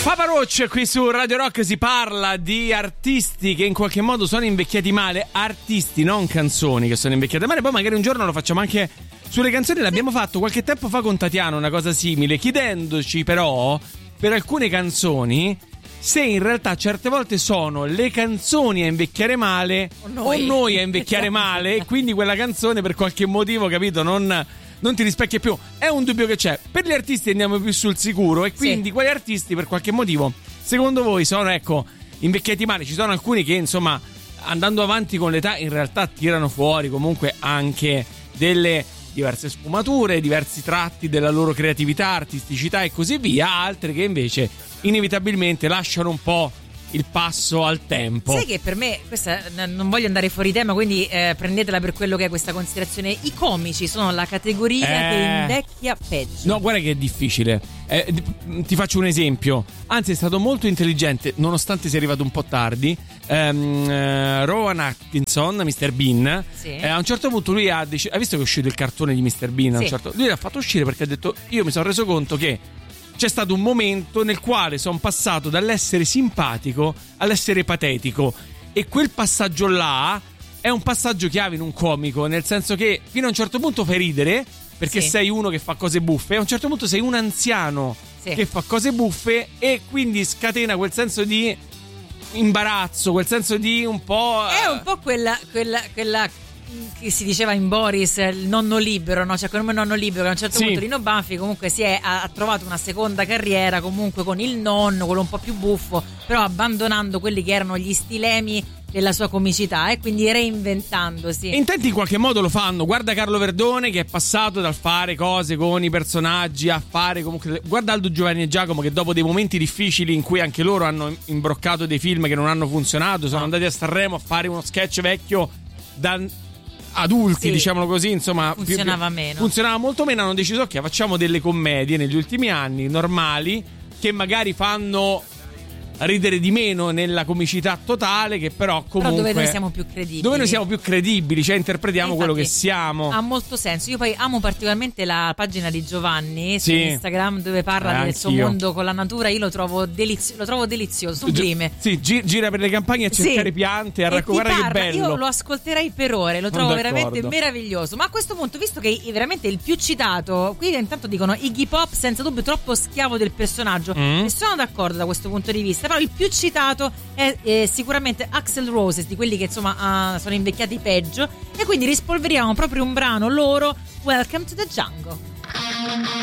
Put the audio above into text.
Papa Roach qui su Radio Rock. Si parla di artisti che in qualche modo sono invecchiati male. Artisti, non canzoni che sono invecchiate male. Poi magari un giorno lo facciamo anche sulle canzoni. L'abbiamo fatto qualche tempo fa con Tatiana una cosa simile, chiedendoci però per alcune canzoni se in realtà certe volte sono le canzoni a invecchiare male o noi a invecchiare male, e quindi quella canzone per qualche motivo, capito, non ti rispecchia più. È un dubbio che c'è. Per gli artisti andiamo più sul sicuro, e quindi quali artisti per qualche motivo secondo voi sono, ecco, invecchiati male? Ci sono alcuni che, insomma, andando avanti con l'età in realtà tirano fuori comunque anche delle diverse sfumature, diversi tratti della loro creatività, artisticità e così via. Altri che invece inevitabilmente lasciano un po' il passo al tempo. Sai che per me, questa non voglio andare fuori tema, quindi prendetela per quello che è questa considerazione. I comici sono la categoria che invecchia peggio. No, guarda che è difficile. Ti faccio un esempio. Anzi, è stato molto intelligente, nonostante sia arrivato un po' tardi. Rowan Atkinson, Mr. Bean, sì. A un certo punto lui ha deciso. Hai visto che è uscito il cartone di Mr. Bean? Sì. Lui l'ha fatto uscire perché ha detto: io mi sono reso conto che c'è stato un momento nel quale sono passato dall'essere simpatico all'essere patetico, e quel passaggio là è un passaggio chiave in un comico, nel senso che fino a un certo punto fai ridere perché sei uno che fa cose buffe, e a un certo punto sei un anziano che fa cose buffe, e quindi scatena quel senso di imbarazzo, quel senso di un po'... È un po' quella che si diceva in Boris, il nonno libero, no? Cioè come nonno libero, che a un certo punto Rino Banfi comunque ha trovato una seconda carriera comunque con il nonno, quello un po' più buffo, però abbandonando quelli che erano gli stilemi della sua comicità, e quindi reinventandosi. Intenti in qualche modo lo fanno. Guarda Carlo Verdone che è passato dal fare cose con i personaggi a fare comunque... Guarda Aldo, Giovanni e Giacomo, che dopo dei momenti difficili in cui anche loro hanno imbroccato dei film che non hanno funzionato, sono andati a Sanremo a fare uno sketch vecchio da adulti, diciamolo così, insomma, funzionava molto meno. Hanno deciso che facciamo delle commedie negli ultimi anni normali, che magari fanno ridere di meno nella comicità totale, che però comunque dove noi siamo più credibili, cioè interpretiamo quello che siamo. Ha molto senso. Io poi amo particolarmente la pagina di Giovanni su Instagram, dove parla del suo mondo con la natura. Io lo trovo delizioso, sublime. Gira per le campagne a cercare piante, a raccontare che bello. Io lo ascolterei per ore, lo trovo veramente meraviglioso. Ma a questo punto, visto che veramente il più citato, qui intanto dicono Iggy Pop, senza dubbio troppo schiavo del personaggio, e sono d'accordo da questo punto di vista. Però il più citato è sicuramente Axl Rose, di quelli che insomma sono invecchiati peggio, e quindi rispolveriamo proprio un brano loro, Welcome to the Jungle.